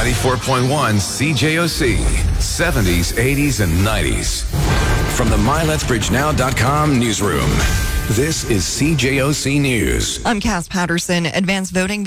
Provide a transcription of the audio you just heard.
94.1 CJOC, 70s, 80s, and 90s. From the MyLetsBridgeNow.com newsroom, this is CJOC News. I'm Cass Patterson. Advanced voting